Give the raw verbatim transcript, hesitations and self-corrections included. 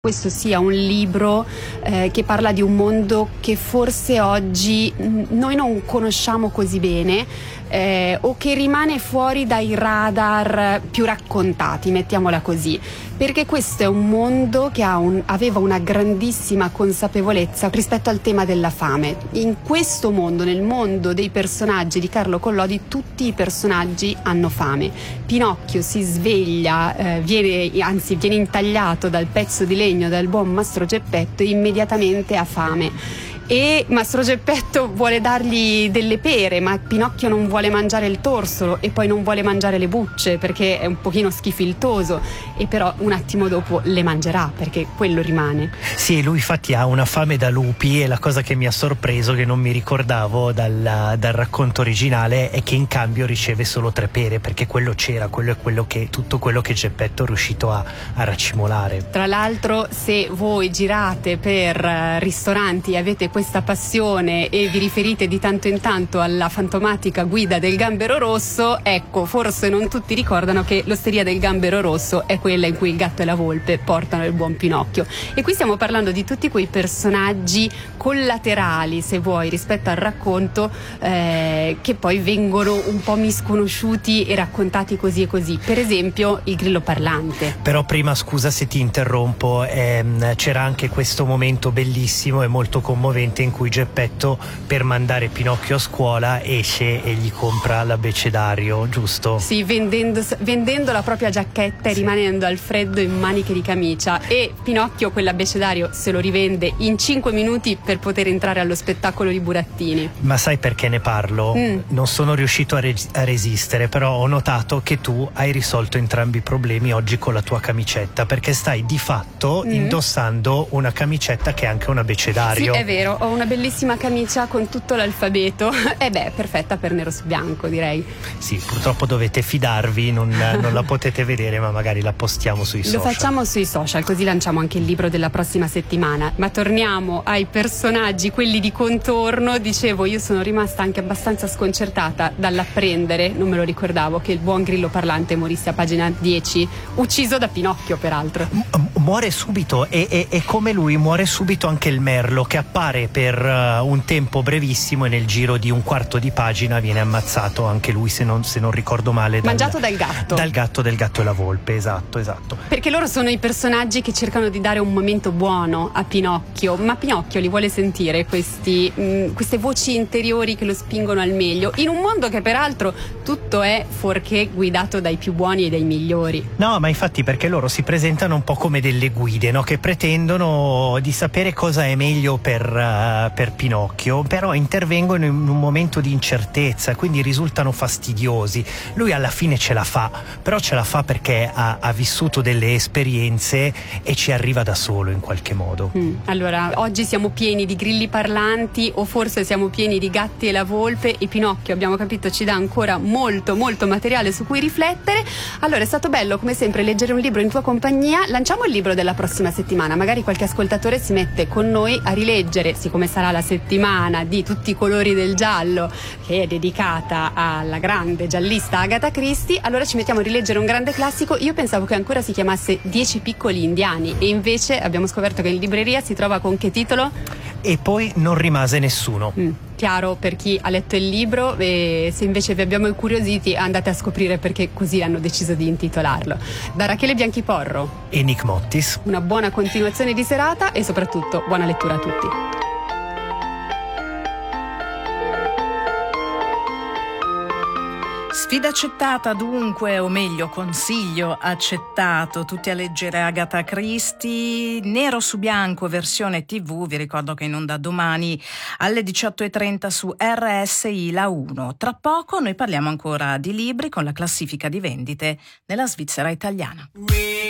Questo sia un libro eh, che parla di un mondo che forse oggi mh, noi non conosciamo così bene eh, o che rimane fuori dai radar più raccontati, mettiamola così, perché questo è un mondo che ha un, aveva una grandissima consapevolezza rispetto al tema della fame. In questo mondo, nel mondo dei personaggi di Carlo Collodi, tutti i personaggi hanno fame. Pinocchio si sveglia, eh, viene, anzi viene intagliato dal pezzo di legno dal buon Mastro Geppetto e immediatamente ha fame. E Mastro Geppetto vuole dargli delle pere, ma Pinocchio non vuole mangiare il torsolo e poi non vuole mangiare le bucce perché è un pochino schifiltoso, e però un attimo dopo le mangerà perché quello rimane. Sì, lui infatti ha una fame da lupi, e la cosa che mi ha sorpreso, che non mi ricordavo dal, dal racconto originale, è che in cambio riceve solo tre pere, perché quello c'era, quello è quello che, tutto quello che Geppetto è riuscito a, a racimolare. Tra l'altro, se voi girate per ristoranti e avete questa passione e vi riferite di tanto in tanto alla fantomatica guida del Gambero Rosso, ecco, forse non tutti ricordano che l'osteria del Gambero Rosso è quella in cui il gatto e la volpe portano il buon Pinocchio. E qui stiamo parlando di tutti quei personaggi collaterali, se vuoi, rispetto al racconto, eh, che poi vengono un po' misconosciuti e raccontati così e così. Per esempio il grillo parlante. Però prima, scusa se ti interrompo, ehm, c'era anche questo momento bellissimo e molto commovente in cui Geppetto, per mandare Pinocchio a scuola, esce e gli compra l'abbecedario, giusto? Sì, vendendo, vendendo la propria giacchetta e sì, rimanendo al freddo in maniche di camicia, e Pinocchio quell'abbecedario se lo rivende in cinque minuti per poter entrare allo spettacolo di burattini. Ma sai perché ne parlo? Mm. Non sono riuscito a, re- a resistere, però ho notato che tu hai risolto entrambi i problemi oggi con la tua camicetta, perché stai di fatto mm. indossando una camicetta che è anche un abbecedario. Sì, è vero, ho una bellissima camicia con tutto l'alfabeto e beh, perfetta per nero su bianco, direi. Sì, purtroppo dovete fidarvi, non, non la potete vedere, ma magari la postiamo sui social. Lo facciamo sui social, così lanciamo anche il libro della prossima settimana. Ma torniamo ai personaggi, quelli di contorno. Dicevo, io sono rimasta anche abbastanza sconcertata dall'apprendere, non me lo ricordavo, che il buon grillo parlante morisse a pagina dieci, ucciso da Pinocchio peraltro. M- muore subito, e, e, e come lui muore subito anche il merlo, che appare per uh, un tempo brevissimo e nel giro di un quarto di pagina viene ammazzato anche lui, se non, se non ricordo male, dal, mangiato dal gatto dal gatto del gatto e la volpe. Esatto, esatto, perché loro sono i personaggi che cercano di dare un momento buono a Pinocchio, ma Pinocchio li vuole sentire questi, mh, queste voci interiori che lo spingono al meglio, in un mondo che peraltro tutto è fuorché guidato dai più buoni e dai migliori. No, ma infatti, perché loro si presentano un po' come delle guide, no? Che pretendono di sapere cosa è meglio per, uh, per Pinocchio, però intervengono in un momento di incertezza, quindi risultano fastidiosi. Lui alla fine ce la fa, però ce la fa perché ha, ha vissuto delle esperienze e ci arriva da solo in qualche modo. Mm. Allora, oggi siamo pieni di grilli parlanti, o forse siamo pieni di gatti e la volpe, e Pinocchio, abbiamo capito, ci dà ancora molto molto materiale su cui riflettere. Allora, è stato bello come sempre leggere un libro in tua compagnia. Lanciamo il libro della prossima settimana, magari qualche ascoltatore si mette con noi a rileggere, siccome sarà la settimana di tutti i colori del giallo, che è dedicata alla grande giallista Agatha Christie. Allora ci mettiamo a rileggere un grande classico. Io pensavo che ancora si chiamasse Dieci piccoli indiani, e invece abbiamo scoperto che in libreria si trova con che titolo? E poi non rimase nessuno. Mm, chiaro per chi ha letto il libro, e se invece vi abbiamo incuriositi andate a scoprire perché così hanno deciso di intitolarlo. Da Rachele Bianchiporro e Nick Mottis, una buona continuazione di serata e soprattutto buona lettura a tutti. Sfida accettata dunque, o meglio consiglio accettato, tutti a leggere Agatha Christie, nero su bianco versione tivù. Vi ricordo che in onda domani alle diciotto e trenta su R S I La uno. Tra poco noi parliamo ancora di libri con la classifica di vendite nella Svizzera italiana.